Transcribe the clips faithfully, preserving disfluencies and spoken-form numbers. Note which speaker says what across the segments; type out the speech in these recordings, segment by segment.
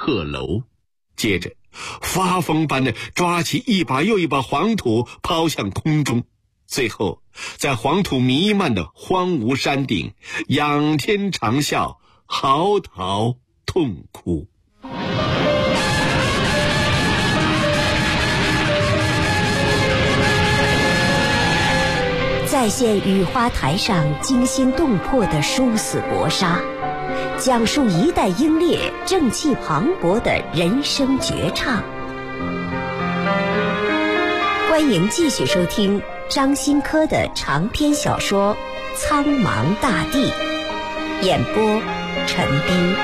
Speaker 1: 鹤楼，接着发疯般的抓起一把又一把黄土抛向空中，最后在黄土弥漫的荒芜山顶仰天长啸，嚎啕痛哭。
Speaker 2: 再现雨花台上惊心动魄的殊死搏杀，讲述一代英烈正气磅礴的人生绝唱。欢迎继续收听张新科的长篇小说《苍茫大地》，演播陈斌。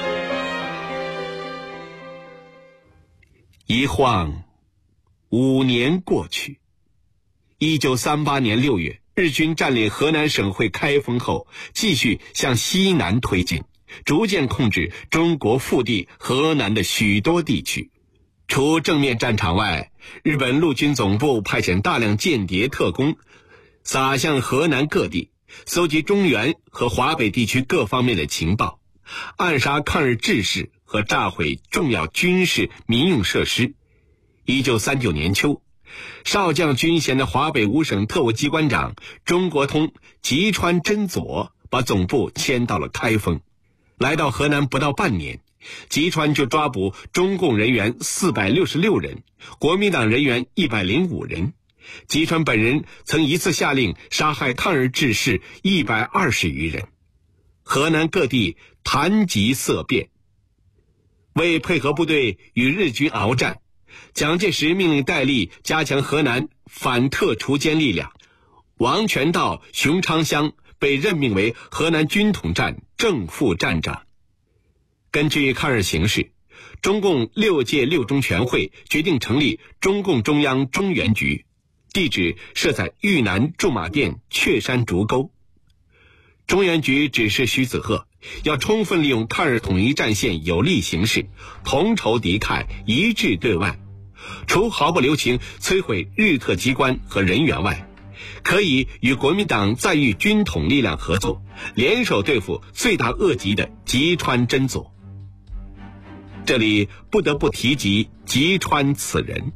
Speaker 1: 一晃五年过去，一九三八年六月，日军占领河南省会开封后，继续向西南推进，逐渐控制中国腹地河南的许多地区。除正面战场外，日本陆军总部派遣大量间谍特工撒向河南各地，搜集中原和华北地区各方面的情报，暗杀抗日志士和炸毁重要军事民用设施。一九三九年秋，少将军衔的华北五省特务机关长中国通吉川真佐把总部迁到了开封。来到河南不到半年，吉川就抓捕中共人员四百六十六人，国民党人员一百零五人。吉川本人曾一次下令杀害抗日志士一百二十余人。河南各地谈疾色变。为配合部队与日军鏖战，蒋介石命令戴笠加强河南反特除奸力量，王全道、熊昌乡被任命为河南军统站正副站长。根据抗日形势，中共六届六中全会决定成立中共中央中原局，地址设在豫南驻马店雀山竹沟。中原局指示徐子鹤要充分利用抗日统一战线有利形势，同仇敌忾，一致对外。除毫不留情摧毁日特机关和人员外，可以与国民党在豫军统力量合作，联手对付罪大恶极的吉川真佐。这里不得不提及吉川此人。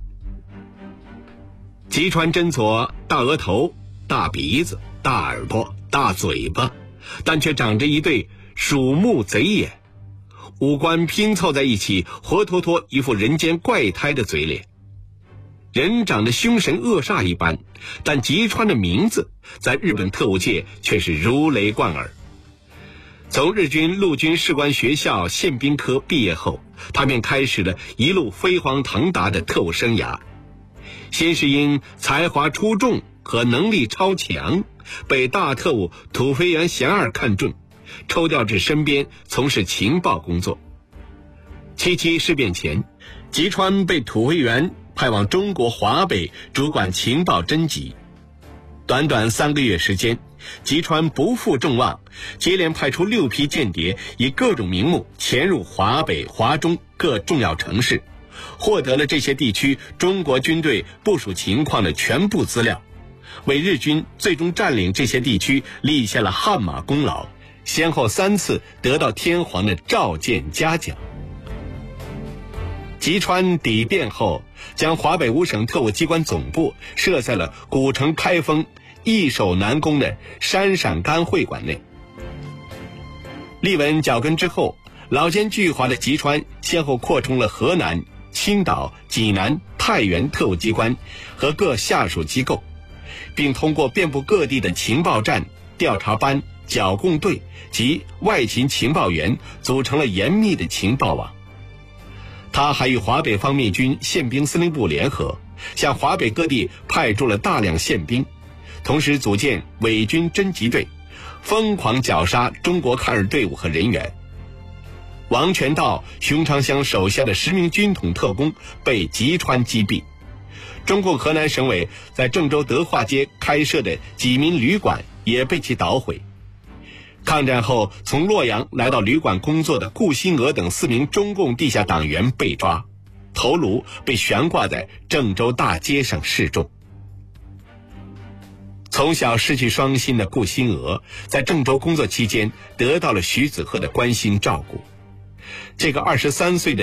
Speaker 1: 吉川真佐大额头、大鼻子、大耳朵、大嘴巴，但却长着一对鼠目贼眼，五官拼凑在一起，活脱脱一副人间怪胎的嘴脸。人长得凶神恶煞一般，但吉川的名字在日本特务界却是如雷贯耳。从日军陆军士官学校宪兵科毕业后，他便开始了一路飞黄腾达的特务生涯。先是因才华出众和能力超强，被大特务土肥原贤二看中，抽调至身边从事情报工作。七七事变前，吉川被土肥原派往中国华北主管情报侦集。短短三个月时间，吉川不负众望，接连派出六批间谍，以各种名目潜入华北、华中各重要城市，获得了这些地区中国军队部署情况的全部资料，为日军最终占领这些地区立下了汗马功劳，先后三次得到天皇的召见嘉奖。吉川抵变后，将华北五省特务机关总部设在了古城开封易守难攻的山陕甘会馆内。立稳脚跟之后，老奸巨猾的吉川先后扩充了河南、青岛、济南、太原特务机关和各下属机构，并通过遍布各地的情报站、调查班、剿共队及外勤情报员组成了严密的情报网。他还与华北方面军宪兵司令部联合，向华北各地派驻了大量宪兵，同时组建伪军侦缉队，疯狂绞杀中国抗日队伍和人员。王全道、熊昌乡手下的十名军统特工被吉川击毙。中共河南省委在郑州德化街开设的几民旅馆也被其捣毁。抗战后从洛阳来到旅馆工作的顾新娥等四名中共地下党员被抓，头颅被悬挂在郑州大街上示众。从小失去双亲的顾新娥在郑州工作期间得到了徐子鹤的关心照顾。这个二十三岁的